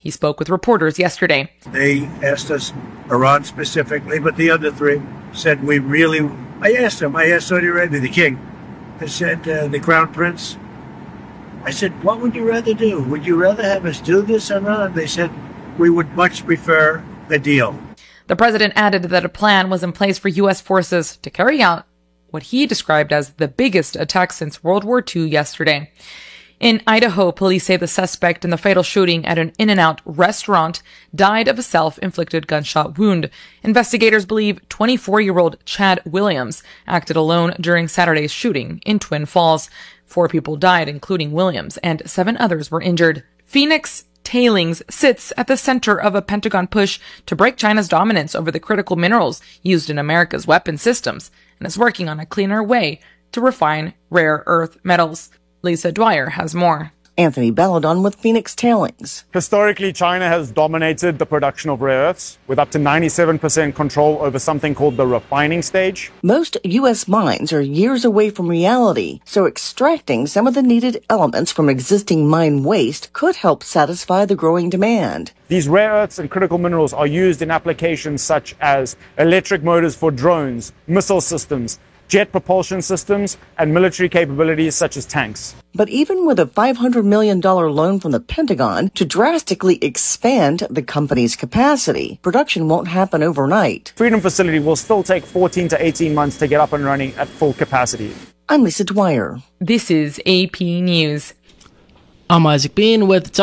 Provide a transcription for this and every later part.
He spoke with reporters yesterday. They asked us, Iran specifically, but the other three said I asked Saudi Arabia, the king. I said, the crown prince. I said, what would you rather do? Would you rather have us do this or not? They said, we would much prefer a deal. The president added that a plan was in place for U.S. forces to carry out what he described as the biggest attack since World War II yesterday. In Idaho, police say the suspect in the fatal shooting at an In-N-Out restaurant died of a self-inflicted gunshot wound. Investigators believe 24-year-old Chad Williams acted alone during Saturday's shooting in Twin Falls. 4 people died, including Williams, and 7 others were injured. Phoenix Tailings sits at the center of a Pentagon push to break China's dominance over the critical minerals used in America's weapon systems, and is working on a cleaner way to refine rare earth metals. Lisa Dwyer has more. Anthony Belladon with Phoenix Tailings. Historically, China has dominated the production of rare earths with up to 97% control over something called the refining stage. Most U.S. mines are years away from reality, so extracting some of the needed elements from existing mine waste could help satisfy the growing demand. These rare earths and critical minerals are used in applications such as electric motors for drones, missile systems, jet propulsion systems, and military capabilities such as tanks. But even with a $500 million loan from the Pentagon to drastically expand the company's capacity, production won't happen overnight. Freedom Facility will still take 14 to 18 months to get up and running at full capacity. I'm Lisa Dwyer. This is AP News. I'm Isaac Bean with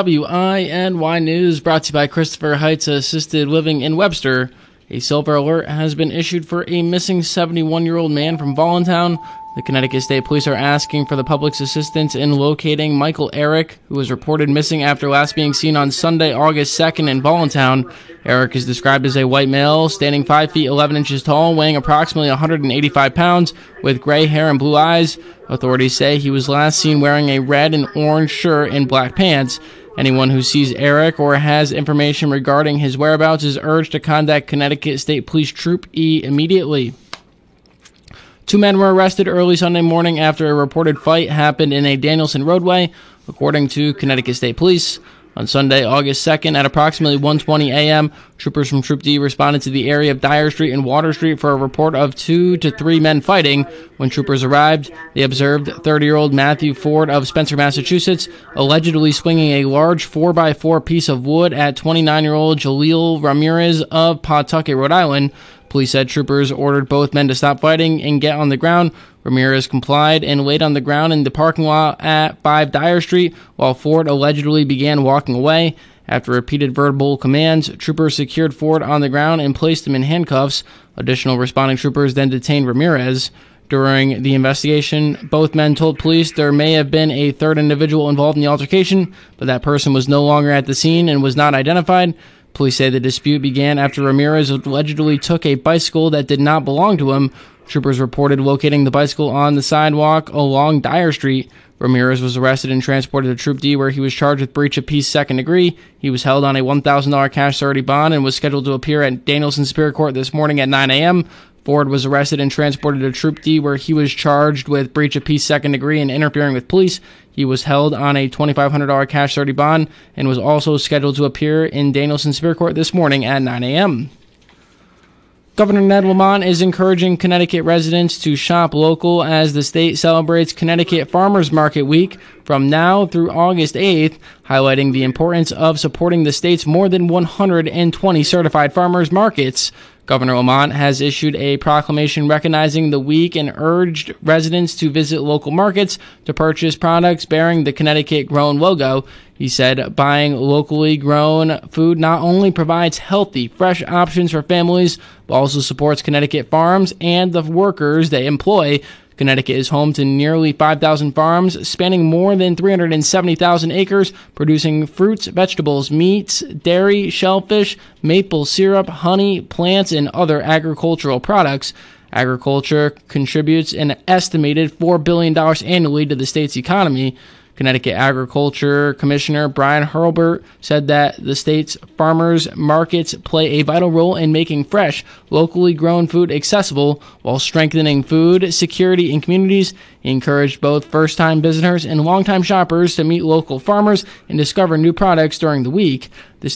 WINY News, brought to you by Christopher Heights Assisted Living in Webster. A silver alert has been issued for a missing 71-year-old man from Voluntown. The Connecticut State Police are asking for the public's assistance in locating Michael Eric, who was reported missing after last being seen on Sunday, August 2nd in Voluntown. Eric is described as a white male, standing 5 feet 11 inches tall, weighing approximately 185 pounds, with gray hair and blue eyes. Authorities say he was last seen wearing a red and orange shirt and black pants. Anyone who sees Eric or has information regarding his whereabouts is urged to contact Connecticut State Police Troop E immediately. 2 men were arrested early Sunday morning after a reported fight happened in a Danielson roadway, according to Connecticut State Police. On Sunday, August 2nd, at approximately 1:20 a.m., troopers from Troop D responded to the area of Dyer Street and Water Street for a report of 2 to 3 men fighting. When troopers arrived, they observed 30-year-old Matthew Ford of Spencer, Massachusetts, allegedly swinging a large 4x4 piece of wood at 29-year-old Jaleel Ramirez of Pawtucket, Rhode Island. Police said troopers ordered both men to stop fighting and get on the ground. Ramirez complied and laid on the ground in the parking lot at 5 Dyer Street, while Ford allegedly began walking away. After repeated verbal commands, troopers secured Ford on the ground and placed him in handcuffs. Additional responding troopers then detained Ramirez. During the investigation, both men told police there may have been a third individual involved in the altercation, but that person was no longer at the scene and was not identified. Police say the dispute began after Ramirez allegedly took a bicycle that did not belong to him. Troopers reported locating the bicycle on the sidewalk along Dyer Street. Ramirez was arrested and transported to Troop D, where he was charged with breach of peace second degree. He was held on a $1,000 cash surety bond and was scheduled to appear at Danielson Superior Court this morning at 9 a.m. Ford was arrested and transported to Troop D, where he was charged with breach of peace second degree and interfering with police. He was held on a $2,500 cash surety bond and was also scheduled to appear in Danielson Superior Court this morning at 9 a.m. Governor Ned Lamont is encouraging Connecticut residents to shop local as the state celebrates Connecticut Farmers Market Week from now through August 8th, highlighting the importance of supporting the state's more than 120 certified farmers markets. Governor Lamont has issued a proclamation recognizing the week and urged residents to visit local markets to purchase products bearing the Connecticut Grown logo. He said buying locally grown food not only provides healthy, fresh options for families, but also supports Connecticut farms and the workers they employ. Connecticut is home to nearly 5,000 farms spanning more than 370,000 acres, producing fruits, vegetables, meats, dairy, shellfish, maple syrup, honey, plants, and other agricultural products. Agriculture contributes an estimated $4 billion annually to the state's economy. Connecticut Agriculture Commissioner Brian Hurlburt said that the state's farmers markets play a vital role in making fresh, locally grown food accessible while strengthening food security in communities. He encouraged both first-time visitors and long-time shoppers to meet local farmers and discover new products during the week. The